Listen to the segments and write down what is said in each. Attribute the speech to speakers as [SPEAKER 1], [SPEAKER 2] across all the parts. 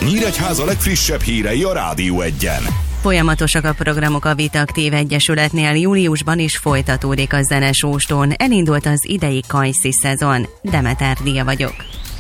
[SPEAKER 1] Nyíregyháza legfrissebb hírei a Rádió Egyen.
[SPEAKER 2] Folyamatosak a programok a Vitaktív Egyesületnél, júliusban is folytatódik a zenesóstón. Elindult az idei kajszi szezon. Demeter Dia vagyok.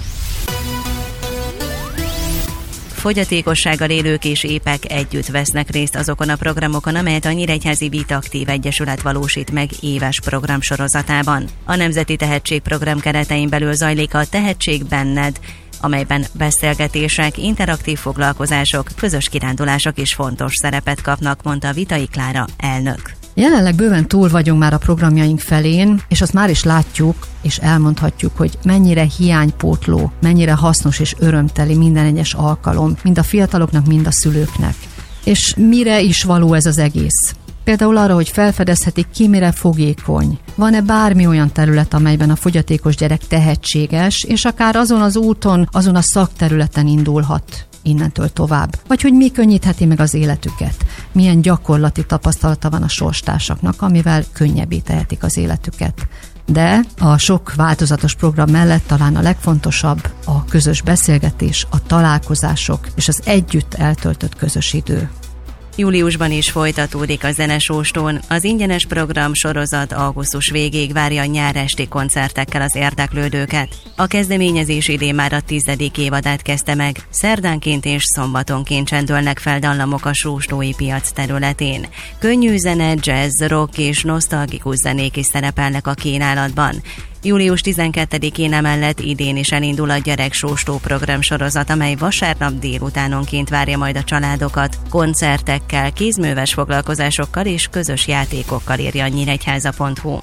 [SPEAKER 2] Fogyatékossággal élők és épek együtt vesznek részt azokon a programokon, amelyet a Nyíregyházi Vitaktív Egyesület valósít meg éves programsorozatában. A Nemzeti Tehetségprogram keretein belül zajlik a Tehetség benned, amelyben beszélgetések, interaktív foglalkozások, közös kirándulások is fontos szerepet kapnak, mondta Vitai Klára elnök.
[SPEAKER 3] Jelenleg bőven túl vagyunk már a programjaink felén, és azt már is látjuk, és elmondhatjuk, hogy mennyire hiánypótló, mennyire hasznos és örömteli minden egyes alkalom, mind a fiataloknak, mind a szülőknek. És mire is való ez az egész? Például arra, hogy felfedezhetik, ki mire fogékony. Van-e bármi olyan terület, amelyben a fogyatékos gyerek tehetséges, és akár azon az úton, azon a szakterületen indulhat innentől tovább. Vagy hogy mi könnyítheti meg az életüket. Milyen gyakorlati tapasztalata van a sorstársaknak, amivel könnyebbé tehetik az életüket. De a sok változatos program mellett talán a legfontosabb a közös beszélgetés, a találkozások és az együtt eltöltött közös idő.
[SPEAKER 2] Júliusban is folytatódik a zenesóstón. Az ingyenes program sorozat augusztus végéig várja nyáresti koncertekkel az érdeklődőket. A kezdeményezés idén már a 10. évadát kezdte meg. Szerdánként és szombatonként csendülnek fel dallamok a sóstói piac területén. Könnyű zene, jazz, rock és nosztalgikus zenék is szerepelnek a kínálatban. Július 12-én emellett idén is elindul a gyereksóstó program sorozat, amely vasárnap délutánonként várja majd a családokat. Koncertekkel, kézműves foglalkozásokkal és közös játékokkal, írja a nyíregyháza.hu.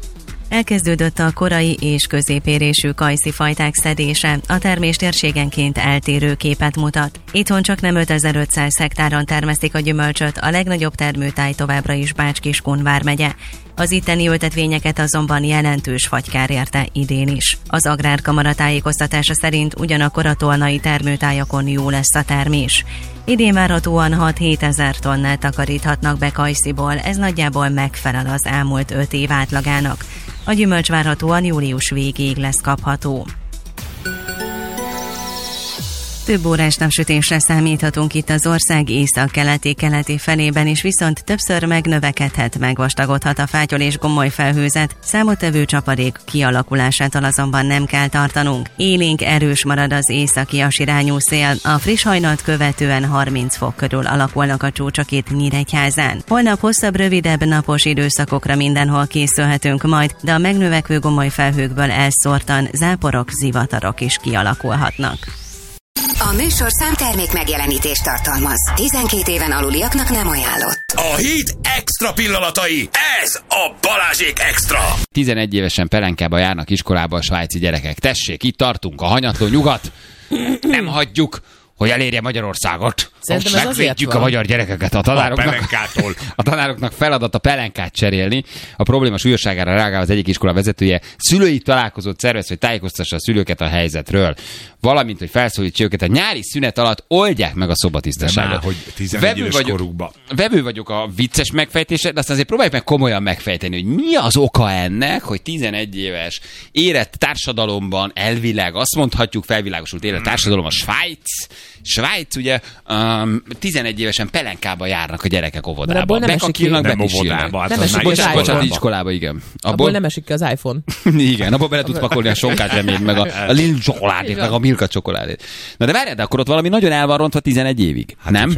[SPEAKER 2] Elkezdődött a korai és középérésű kajszi fajták szedése, a termés térségenként eltérő képet mutat. Itthon csaknem 5500 hektáron termesztik a gyümölcsöt, a legnagyobb termőtáj továbbra is Bács-Kiskun vármegye. Az itteni ültetvényeket azonban jelentős fagykár érte idén is. Az Agrárkamara tájékoztatása szerint ugyanakkor a tolnai termőtájakon jó lesz a termés. Idén várhatóan 6-7 ezer tonnát takaríthatnak be kajsziból, ez nagyjából megfelel az elmúlt 5 év átlagának. A gyümölcs várhatóan július végéig lesz kapható. Több órás napsütésre számíthatunk itt az ország észak-keleti felében is, viszont többször megnövekedhet, megvastagodhat a fátyol és gomoly felhőzet, számottevő csapadék kialakulásától azonban nem kell tartanunk. Élénk erős marad az északi-as irányú szél, a friss hajnalt követően 30 fok körül alakulnak a csúcsok itt Nyíregyházán. Holnap hosszabb, rövidebb napos időszakokra mindenhol készülhetünk majd, de a megnövekvő gomoly felhőkből elszórtan záporok, zivatarok is kialakulhatnak.
[SPEAKER 4] A műsorszám termék megjelenítést tartalmaz. 12 éven aluliaknak nem ajánlott.
[SPEAKER 1] A hét extra pillanatai, ez a Balázsék Extra.
[SPEAKER 5] 11 évesen pelenkába járnak iskolába a svájci gyerekek. Tessék, itt tartunk, a hanyatló nyugat. Nem hagyjuk, hogy elérje Magyarországot. Megvédjük a magyar gyerekeket a tanároknak feladat a pelenkát cserélni. A probléma súlyosságára reagál az egyik iskola vezetője. Szülői találkozót szervez, hogy tájékoztassa a szülőket a helyzetről. Valamint, hogy felszólítsa őket a nyári szünet alatt oldják meg a szobatisztaságot.
[SPEAKER 6] Már, hogy 11 éves korukba.
[SPEAKER 5] Vevő vagyok a vicces megfejtésre, de aztán azért próbáljuk meg komolyan megfejteni, hogy mi az oka ennek, hogy 11 éves érett társadalomban elvileg, azt mondhatjuk, felvilágosult érett társadalom a Svájc ugye 11 évesen pelenkába járnak a gyerekek óvodába. Bekakilnak, bepisilnek. Bocsánat, iskolába, igen.
[SPEAKER 7] Abból nem esik ki az iPhone.
[SPEAKER 5] Igen, abból bele tudsz pakolni a sonkát reményt, meg a Lil csokoládét, meg a Milka csokoládét. Na de várjál, de akkor ott valami nagyon el van rontva 11 évig, hát nem?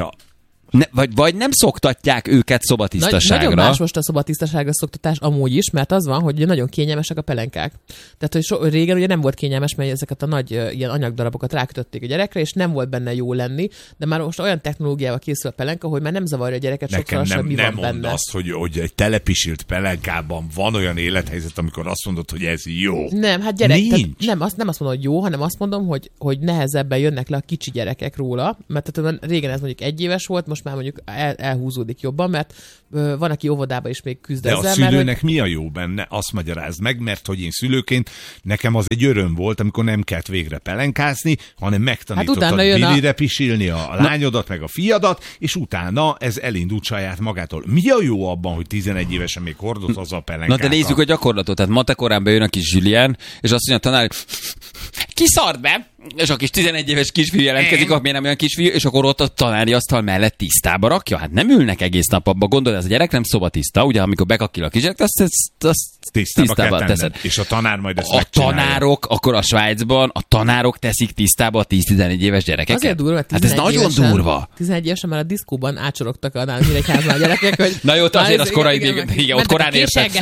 [SPEAKER 5] Vagy nem szoktatják őket szobatisztaságra.
[SPEAKER 7] Nagyon más most a szobatisztaságra szoktatás amúgy is, mert az van, hogy nagyon kényelmesek a pelenkák. Tehát, hogy régen ugye nem volt kényelmes, mert ezeket a nagy ilyen anyagdarabokat rákötötték a gyerekre, és nem volt benne jó lenni, de már most olyan technológiával készül a pelenka, hogy már nem zavarja a gyereket sokszor sem, mi van benne.
[SPEAKER 6] Nem mondd azt, hogy egy telepisilt pelenkában van olyan élethelyzet, amikor azt mondod, hogy ez jó.
[SPEAKER 7] Nem, hát gyerek, nem azt mondom, hogy jó, hanem azt mondom, hogy nehezebben jönnek le a kicsi gyerekek róla, mert tehát régen ez mondjuk 1 éves volt, most már mondjuk elhúzódik jobban, mert van, aki óvodában is még küzd ezzel.
[SPEAKER 6] De a szülőnek mi a jó benne? Azt magyarázd meg, mert hogy én szülőként nekem az egy öröm volt, amikor nem kellett végre pelenkázni, hanem megtanítottad bilire pisilni a lányodat, meg a fiadat, és utána ez elindult saját magától. Mi a jó abban, hogy 11 évesen még hordozza a pelenkákat?
[SPEAKER 5] Na de nézzük a gyakorlatot. Tehát matekorán bejön a kis Julien, és azt mondja a tanár, ki szart be? És a kis 11 éves kisfiú jelentkezik, miért nem olyan kisfiú, és akkor ott a tanári asztal mellett tisztába rakja. Hát nem ülnek egész nap abba. Gondolod, ez a gyerek nem szobatiszta, ugye, amikor bekakil a kisgyerek, azt tisztába teszed.
[SPEAKER 6] És a tanár majd ezt
[SPEAKER 5] a tanárok, akkor a Svájcban a tanárok teszik tisztába a 10-11 éves gyerekeket.
[SPEAKER 7] Azért durva,
[SPEAKER 5] hát ez nagyon durva.
[SPEAKER 7] 11 évesen már a diszkóban átsorogtak a Nyíregyházban a gyerekek, hogy...
[SPEAKER 5] Na jó, azért az korai, igen, ott korán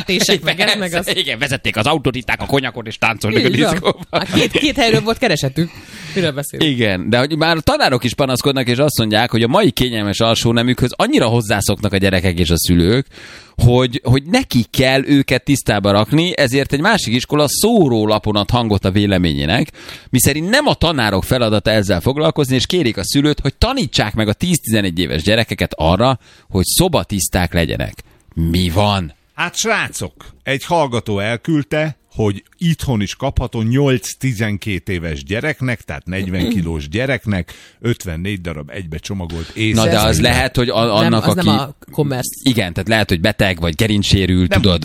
[SPEAKER 7] érted.
[SPEAKER 5] Igen, vezették az autoriták a konyakot, és táncolnak a diszkóban.
[SPEAKER 7] Két helyről volt keresetük. Miről beszélünk?
[SPEAKER 5] Igen, de hogy már a tanárok is panaszkodnak, és azt mondják, hogy a mai kényelmes alsónemükhöz annyira hozzászoknak a gyerekek és a szülők, hogy neki kell őket tisztába rakni, ezért egy másik iskola szórólapon ad hangot a véleményének, miszerint nem a tanárok feladata ezzel foglalkozni, és kérik a szülőt, hogy tanítsák meg a 10-11 éves gyerekeket arra, hogy szobatiszták legyenek. Mi van?
[SPEAKER 6] Hát srácok, egy hallgató elküldte, hogy itthon is kapható 8-12 éves gyereknek, tehát 40 kilós gyereknek 54 darab egybe csomagolt észre.
[SPEAKER 5] Na de az lehet, hogy annak,
[SPEAKER 7] az
[SPEAKER 5] aki...
[SPEAKER 7] nem a commerce.
[SPEAKER 5] Igen, tehát lehet, hogy beteg, vagy gerincsérült, tudod,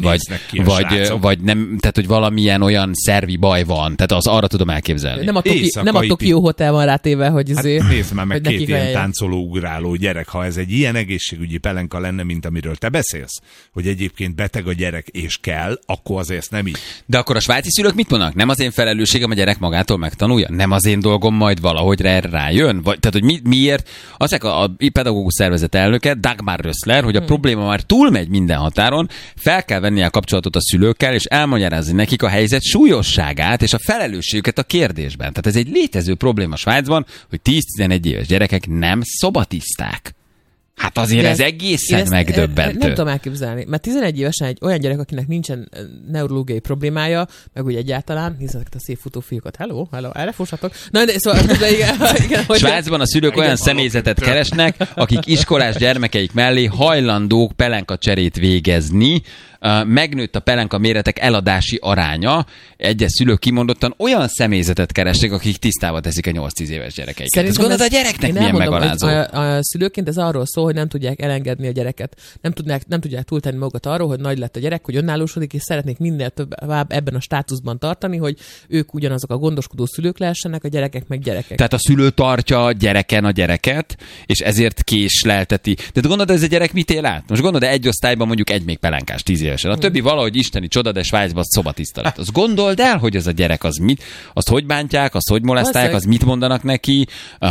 [SPEAKER 5] vagy nem, tehát hogy valamilyen olyan szervi baj van, tehát az arra tudom elképzelni.
[SPEAKER 7] Nem a Tokió Hotel van rátéve, hogy
[SPEAKER 6] azért... Hát nézd már meg 2 ilyen táncoló, ugráló gyerek, ha ez egy ilyen egészségügyi pelenka lenne, mint amiről te beszélsz, hogy egyébként beteg a gyerek és kell, akkor azért nem így.
[SPEAKER 5] De akkor a svájci szülők mit mondanak? Nem az én felelősségem, a gyerek magától megtanulja? Nem az én dolgom majd valahogy rájön? Vagy, tehát, hogy miért? Azek a pedagógus szervezet elnöke, Dagmar Rössler, hogy a probléma már túlmegy minden határon, fel kell venni a kapcsolatot a szülőkkel, és elmagyarázni nekik a helyzet súlyosságát és a felelősségüket a kérdésben. Tehát ez egy létező probléma Svájcban, hogy 10-11 éves gyerekek nem szobatiszták. Hát azért ez egészen megdöbbentő.
[SPEAKER 7] Nem tudom elképzelni, mert 11 évesen egy olyan gyerek, akinek nincsen neurológiai problémája, meg úgy egyáltalán, nézzük a szép futó fiúkat. Hello, erre fussatok. Na, de szóval, igen,
[SPEAKER 5] Svájcban a szülők olyan személyzetet keresnek, akik iskolás gyermekeik mellé hajlandók pelenkacserét végezni. Megnőtt a pelenka méretek eladási aránya. Egyes szülők kimondottan olyan személyzetet keresnek, akik tisztába teszik a 8-10 éves gyerekeiket. Ez gondolod a gyereknek milyen megalázó?
[SPEAKER 7] A szülőként ez arról szól, hogy nem tudják elengedni a gyereket. Nem tudják túltenni magukat arról, hogy nagy lett a gyerek, hogy önállósodik, és szeretnék minél tovább ebben a státuszban tartani, hogy ők ugyanazok a gondoskodó szülők lehessenek, a gyerekek meg gyerekek.
[SPEAKER 5] Tehát a szülő tartja gyereken a gyereket, és ezért késlelteti. De gondolod, ez a gyerek mit él át? Most gondolod, egy osztályban mondjuk egy még pelenkás 10 évesen. A többi valahogy isteni csoda, de Svájcban szobatiszta lett. Azt gondold el, hogy ez a gyerek az mit, azt hogy bántják, azt hogy molesztálják, az mit mondanak neki,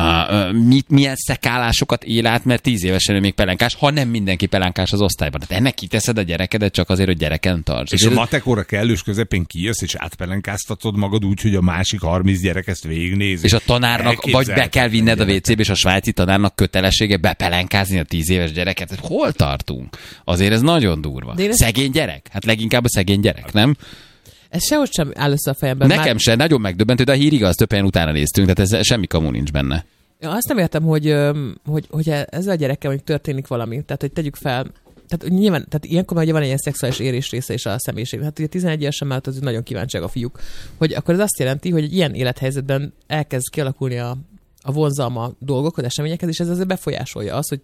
[SPEAKER 5] milyen szekálásokat él át, mert 10 évesen ő még pelenkás, ha nem mindenki pelenkás az osztályban. Tehát ennek kiteszed a gyerekedet csak azért, hogy gyereken tarts.
[SPEAKER 6] És a matekóra kellős közepén kijössz, és átpelenkáztatod magad úgy, hogy a másik 30 gyerek ezt végignézi.
[SPEAKER 5] És a tanárnak vagy be kell vinned a WC-be, és a svájci tanárnak kötelessége bepelenkázni a 10 éves gyereket. Hol tartunk? Azért ez nagyon durva. Szegény gyerek? Hát leginkább a szegény gyerek, nem?
[SPEAKER 7] Ez sehogy sem áll össze a fejemben.
[SPEAKER 5] Nekem se, nagyon megdöbbentő, de a hír igaz, több helyen utána néztünk, tehát ez semmi kamu nincs benne.
[SPEAKER 7] Ja, azt nem értem, hogy ezzel a gyerekkel hogy történik valami. Tehát, hogy tegyük fel, tehát nyilván, tehát ilyenkor már ugye van egy ilyen szexuális érés része és a személyiség. Hát ugye 11 évesen már az nagyon kíváncsiak a fiúk. Hogy akkor ez azt jelenti, hogy egy ilyen élethelyzetben elkezd kialakulni a vonzalma dolgokhoz, eseményekhez, és ez azért befolyásolja azt, hogy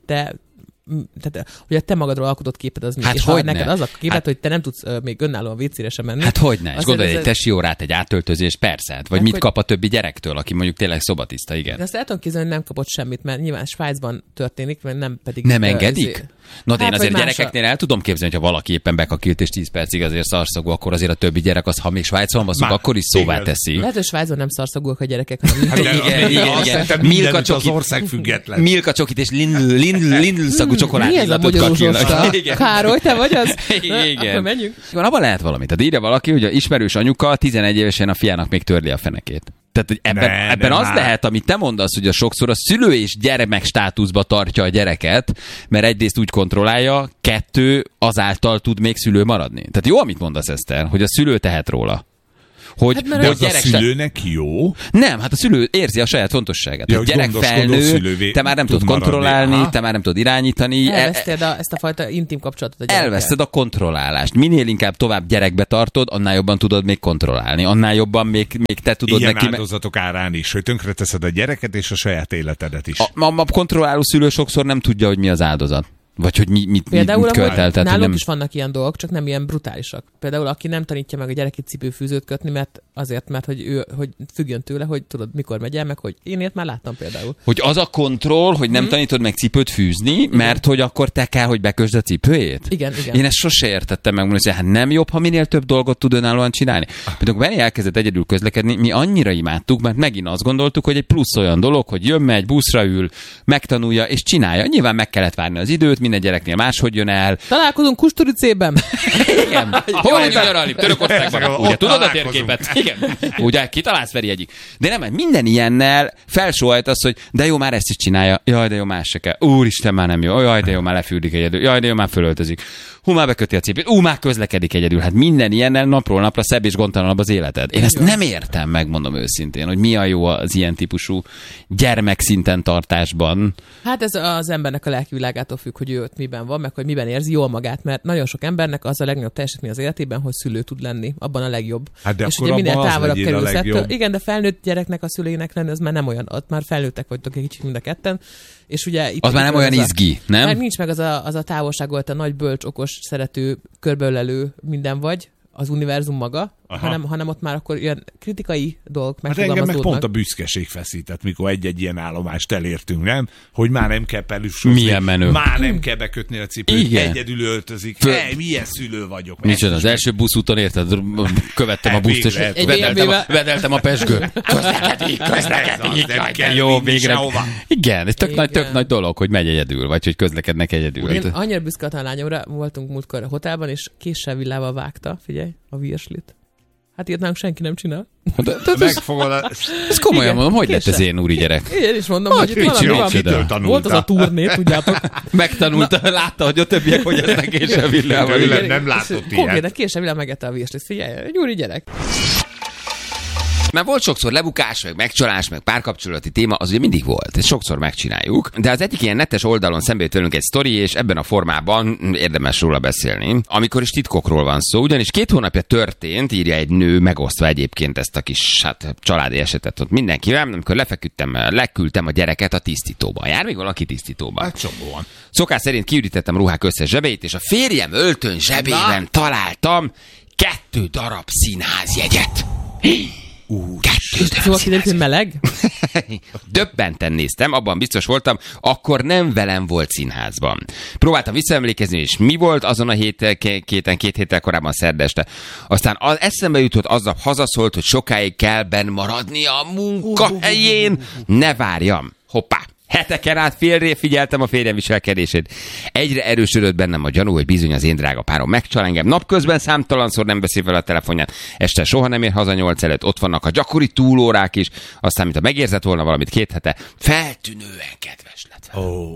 [SPEAKER 7] tehát, hogy a te magadról alkotott képed az mi?
[SPEAKER 5] Hát
[SPEAKER 7] és ha neked az a képed, hogy te nem tudsz még önállóan WC-re sem menni.
[SPEAKER 5] Hát hogyne, és gondolj, egy tesi órát, egy átöltözés, persze. Vagy mit kap a többi gyerektől, aki mondjuk tényleg szobatiszta, igen.
[SPEAKER 7] De azt el tudom képzelni, hogy nem kapott semmit, mert nyilván Svájcban történik, vagy nem pedig...
[SPEAKER 5] Nem engedik? No, de én azért gyerekeknél el tudom képzelni, hogy ha valaki éppen bekakilt és 10 percig azért szarszagú, akkor azért a többi gyerek az, ha még Svájcon vaszunk, akkor is szóvá teszi.
[SPEAKER 7] Lehet, hogy Svájcban nem szarszagúak a gyerekek, hanem
[SPEAKER 5] igen.
[SPEAKER 6] Milka csokit, az ország független.
[SPEAKER 5] Milka csokit és Lindl szagú csokoládéllatot kakilnak.
[SPEAKER 7] Károly, te vagy az?
[SPEAKER 5] Igen.
[SPEAKER 7] Akkor menjünk.
[SPEAKER 5] Abban lehet valamit. Tehát írja valaki, hogy a ismerős anyuka 11 évesen a fiának még törli a fenekét. Tehát, hogy ebben az lehet, amit te mondasz, hogy sokszor a szülő és gyermek státuszba tartja a gyereket, mert egyrészt úgy kontrollálja, 2 azáltal tud még szülő maradni. Tehát jó, amit mondasz, Eszter, hogy a szülő tehet róla. Hogy,
[SPEAKER 6] hát, de az a szülőnek jó?
[SPEAKER 5] Nem, hát a szülő érzi a saját fontosságát. Ja, a gyerek felnő, te már nem tudod kontrollálni, te már nem tudod irányítani.
[SPEAKER 7] Elveszted ezt a fajta intim kapcsolatot a gyerekkel.
[SPEAKER 5] Elveszted a kontrollálást. Minél inkább tovább gyerekbe tartod, annál jobban tudod még kontrollálni. Annál jobban még te tudod
[SPEAKER 6] ilyen
[SPEAKER 5] neki...
[SPEAKER 6] Ilyen áldozatok árán is, hogy tönkreteszed a gyereket és a saját életedet is.
[SPEAKER 5] A kontrolláló szülő sokszor nem tudja, hogy mi az áldozat. Vagy hogy mit követel.
[SPEAKER 7] Nálunk is vannak ilyen dolgok, csak nem ilyen brutálisak. Például aki nem tanítja meg a gyereket cipőfűzőt kötni, mert azért, mert hogy függjön tőle, hogy tudod, mikor megy el, meg hogy én ilyet már láttam például.
[SPEAKER 5] Hogy az a kontroll, hogy nem tanítod meg cipőt fűzni, mert hogy akkor te kell, hogy bekösd a cipőjét?
[SPEAKER 7] Igen.
[SPEAKER 5] Én ezt sose értettem meg, hogy hát nem jobb, ha minél több dolgot tud önállóan csinálni. Például Benni elkezdett egyedül közlekedni, mi annyira imádtuk, mert megint azt gondoltuk, hogy egy plusz olyan dolog, hogy jön, megy, buszra ül, megtanulja és csinálja. Nyilván meg kellett várni az időt, minden gyereknél máshogy jön el.
[SPEAKER 7] Találkozunk Kusturicében.
[SPEAKER 5] Igen. Hol vagyunk nyaralni? Törökországban. Ugye tudod a térképet? Igen. Ugye kitalálsz Feri egyik. De nem, minden ilyennel felsóhajt az, hogy de jó, már ezt is csinálja. Jaj, de jó, más se kell. Úristen, már nem jó. Jaj, de jó, már lefürdik egyedül. Jaj, de jó, már fölöltözik. Már beköti a cipőt. Már közlekedik egyedül. Hát minden ilyennel napról napra szebb és gondtalanabb az életed. Én ezt nem értem, megmondom őszintén, hogy mi a jó az ilyen típusú gyermekszinten tartásban.
[SPEAKER 7] Hát ez az embernek a lelkivilágától függ, hogy ő ott miben van, meg hogy miben érzi jól magát, mert nagyon sok embernek az a legnagyobb teljesítmény az életében, hogy szülő tud lenni, abban a legjobb.
[SPEAKER 6] Hát
[SPEAKER 7] és ugye minél távolabb kerülsz ettől. Igen, de felnőtt gyereknek a szülőinek lenni, az már nem olyan, ott már felnőttek vagytok egy kicsit mind a ketten. És ugye itt
[SPEAKER 5] az már nem olyan izgi, nem?
[SPEAKER 7] Mert nincs meg az a távolság, volt a nagy, bölcs, okos, szerető, körbeölelő minden vagy, az univerzum maga, hanem ott már akkor ilyen kritikai dolgok megfogalmazódnak.
[SPEAKER 6] Hát engem meg pont a büszkeség feszített, mikor egy-egy ilyen állomást elértünk, nem? Hogy már nem kell pelüsrozni.
[SPEAKER 5] Milyen menő.
[SPEAKER 6] Már nem kell bekötni a cipőt. Igen. Egyedül öltözik. Milyen szülő vagyok.
[SPEAKER 5] Micsoda, az első buszúton érted? Követtem a buszt, és vedeltem a pezsgőt. Közlekedik. Jó, végre. Igen, ez tök nagy dolog, hogy megy egyedül, vagy hogy közlekednek egyedül.
[SPEAKER 7] Én annyira büszke a lányomra, voltunk múltkor a hotelban, és késsel villával vágta, figyelj, a virslit. Hát ilyet nálunk senki nem csinál.
[SPEAKER 5] Ez komolyan mondom, hogy lett ez én úri gyerek?
[SPEAKER 7] Én is mondom, hogy itt valami van. Volt az a turné, tudjátok.
[SPEAKER 5] Megtanulta, látta, hogy a többiek hogy esznek késsel villával.
[SPEAKER 6] Nem látott ilyet.
[SPEAKER 7] Konkrétan késsel villával megette a virslit. Figyelj, egy úri gyerek.
[SPEAKER 5] Mert volt sokszor lebukás, meg megcsalás, meg párkapcsolati téma, az ugye mindig volt. Ezt sokszor megcsináljuk. De az egyik ilyen netes oldalon szembe jött velünk egy sztori, és ebben a formában érdemes róla beszélni. Amikor is titkokról van szó, ugyanis 2 hónapja történt, írja egy nő, megosztva egyébként ezt a kis családi esetet ott mindenkivel, amikor leküldtem a gyereket a tisztítóba. Jár még valaki tisztítóba?
[SPEAKER 6] Hát csomóan.
[SPEAKER 5] Szokás szerint kiürítettem ruhák összes zsebeit, és a férjem öltön zsebében találtam 2 darab színházjegyet.
[SPEAKER 7] Szóval kiderült, hogy meleg?
[SPEAKER 5] Döbbenten néztem, abban biztos voltam, akkor nem velem volt színházban. Próbáltam visszaemlékezni, és mi volt azon a 2 héttel korábban szerda este. Aztán eszembe jutott, aznap hazaszólt, hogy sokáig kell benn maradni a munkahelyén. Ne várjam. Hoppá. Heteken át félre figyeltem a férjem viselkedését. Egyre erősödött bennem a gyanú, hogy bizony az én drága párom megcsal engem. Napközben számtalanszor nem veszi fel a telefonját. Este soha nem ér haza 8 előtt. Ott vannak a gyakori túlórák is. Aztán, mint a megérzett volna valamit 2 hete, feltűnően kedves lett.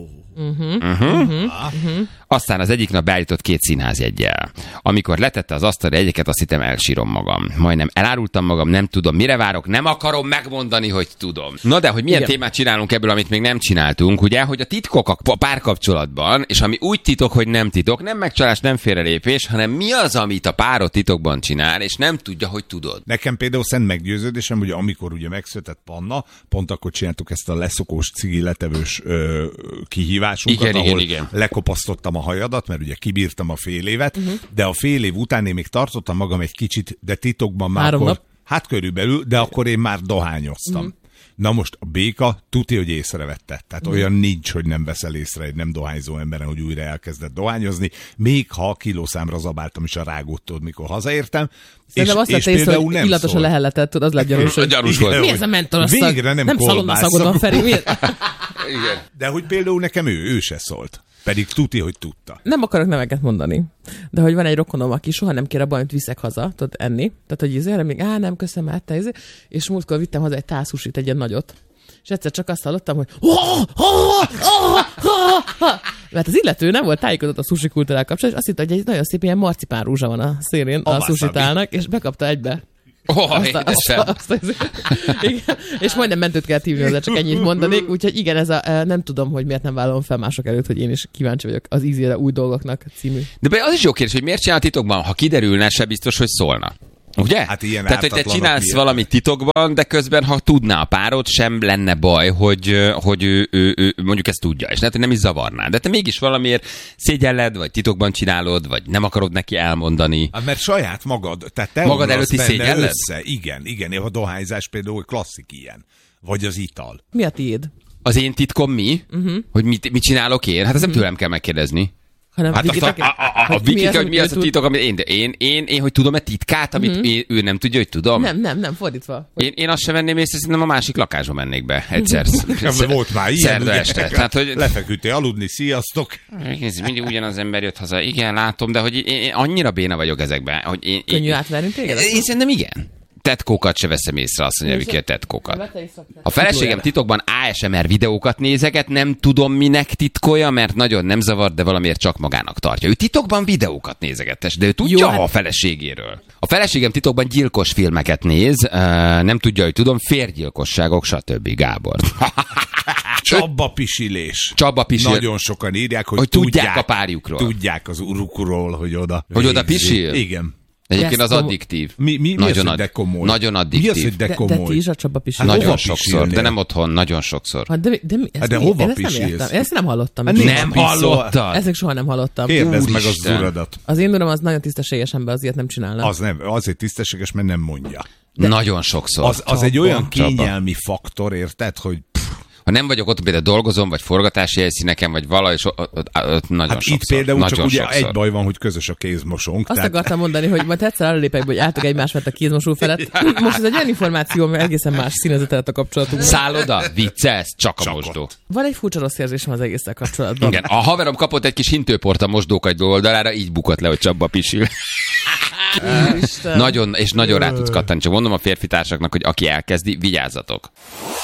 [SPEAKER 5] Aztán az egyik nap beállított 2 színházjeggyel. Amikor letette az asztalra egyeket, azt hittem elsírom magam. Majdnem elárultam magam, nem tudom, mire várok, nem akarom megmondani, hogy tudom. Na de, hogy milyen témát csinálunk ebből, amit még nem csináltunk, ugye, hogy a titkok a párkapcsolatban, és ami úgy titok, hogy nem titok, nem megcsalás, nem félrelépés, hanem mi az, amit a párod titokban csinál, és nem tudja, hogy tudod.
[SPEAKER 6] Nekem például szent meggyőződésem, hogy amikor ugye megszületett Panna, pont akkor csináltuk ezt a leszokós cigi letevős kihívásunkat, igen. Lekopasztottam a hajadat, mert ugye kibírtam a fél évet, de a fél év után én még tartottam magam egy kicsit, de titokban már
[SPEAKER 7] 3 nap.
[SPEAKER 6] Hát körülbelül, de akkor én már dohányoztam. Na most a béka tuti, hogy észrevette. Tehát olyan nincs, hogy nem veszel észre egy nem dohányzó emberen, hogy újra elkezdett dohányozni, még ha kilószámra zabáltam is a rágótól, mikor hazaértem.
[SPEAKER 7] Szerintem azt lett észre, hogy illatosan lehelletett, az lett gyanús, hogy mi ez a mentolasztag?
[SPEAKER 6] Végre nem
[SPEAKER 7] szalonnaszagod van, Feri, miért?
[SPEAKER 6] Igen. De hogy például nekem ő se szólt. Pedig tuti, hogy tudta.
[SPEAKER 7] Nem akarok neveket mondani, de hogy van egy rokonom, aki soha nem kér abban, amit viszek haza, tudod, enni. Tehát, hogy ezért még, nem köszönöm, te ezért. És múltkor vittem haza egy tálsusit, egy ilyen nagyot. És egyszer csak azt hallottam, hogy mert az illető nem volt tájékozott a sushi kultúrával kapcsolatban, és azt hitt, hogy egy nagyon szép ilyen marcipán rúzsa van a szélén a sushitálnak, és bekapta egybe. És majdnem mentőt kell hívni hozzá, csak ennyit mondanék, úgyhogy igen, ez nem tudom, hogy miért nem vállalom fel mások előtt, hogy én is kíváncsi vagyok az ízére új dolgoknak című.
[SPEAKER 5] De az is jó kérdés, hogy miért csinál titokban, ha kiderülne, se biztos, hogy szólna. Ugye?
[SPEAKER 6] Hát ilyen
[SPEAKER 5] tehát, hogy te csinálsz valamit titokban, de közben, ha tudná a párod, sem lenne baj, hogy ő mondjuk ezt tudja, és lehet, hogy nem is zavarná. De te mégis valamiért szégyelled, vagy titokban csinálod, vagy nem akarod neki elmondani.
[SPEAKER 6] Hát mert saját magad, tehát te
[SPEAKER 5] magad előtti szégyelled?
[SPEAKER 6] Igen, a dohányzás például klasszik ilyen. Vagy az ital.
[SPEAKER 7] Mi a tiéd?
[SPEAKER 5] Az én titkom mi? Hogy mit csinálok én? Hát ez nem tőlem kell megkérdezni.
[SPEAKER 7] Hát
[SPEAKER 5] mi az a titok, amit én hogy tudom-e titkát, amit ő nem tudja, hogy tudom?
[SPEAKER 7] Nem, fordítva.
[SPEAKER 5] Én azt sem venném észre, szerintem a másik lakásba mennék be egyszer.
[SPEAKER 6] Volt már ilyen.
[SPEAKER 5] Szerda este. Tehát, hogy...
[SPEAKER 6] Lefeküdtél aludni, sziasztok.
[SPEAKER 5] Mindig ugyanaz ember jött haza. Igen, látom, de hogy én annyira béna vagyok ezekben. Hogy
[SPEAKER 7] könnyű átverni téged?
[SPEAKER 5] Én szerintem igen. Tetkókat se veszem észre, azt mondja, Viki, a tetkókat. A feleségem titokban ASMR videókat nézeget, nem tudom minek titkolja, mert nagyon nem zavar, de valamiért csak magának tartja. Ő titokban videókat nézegetes, de ő tudja a feleségéről. A feleségem titokban gyilkos filmeket néz, nem tudja, hogy tudom, férgyilkosságok, stb. Gábor.
[SPEAKER 6] Csapbapisilés. Nagyon sokan írják, hogy
[SPEAKER 5] tudják a párjukról.
[SPEAKER 6] Tudják az urukról, hogy oda.
[SPEAKER 5] Hogy oda pisil?
[SPEAKER 6] Igen.
[SPEAKER 5] Egyébként az addiktív.
[SPEAKER 6] Mi az, hogy de komoly?
[SPEAKER 5] Nagyon addiktív.
[SPEAKER 6] Mi az, hogy de komoly?
[SPEAKER 7] De ti is a Csaba pisilni?
[SPEAKER 5] Nagyon sokszor, de nem otthon, nagyon sokszor.
[SPEAKER 6] De hova pisilsz?
[SPEAKER 7] Ezt nem hallottam.
[SPEAKER 5] Nem hallottad?
[SPEAKER 7] Ezt soha nem hallottam.
[SPEAKER 6] Kérdezd meg az uradat.
[SPEAKER 7] Az én uram az nagyon tisztességes ember, azért nem csinálna.
[SPEAKER 6] Az nem, azért tisztességes, mert nem mondja.
[SPEAKER 5] Nagyon sokszor.
[SPEAKER 6] Az egy olyan kényelmi faktor, érted, hogy
[SPEAKER 5] ha nem vagyok ott, például dolgozom, vagy forgatási helyszíneken, vagy valahogy nagyon
[SPEAKER 6] hát
[SPEAKER 5] sokszor.
[SPEAKER 6] Itt például csak ugye egy baj van, hogy közös a kézmosónk.
[SPEAKER 7] Azt akartam mondani, hogy majd egyszer előlépek, hogy álltok egymás mert a kézmosó felett. Most ez egy olyan információ, mert egészen más színezetet a kapcsolatunk.
[SPEAKER 5] Szálloda, viccelsz, csak a mosdó.
[SPEAKER 7] Van egy furcsa rossz érzésem az egésszel kapcsolatban.
[SPEAKER 5] Igen, a haverom kapott egy kis hintőport a mosdókagy oldalára, így bukott le, hogy Csaba pisil. Nagyon rá tudsz kattani. Csak mondom a férfitársaknak, hogy aki elkezdi, vigyázzatok.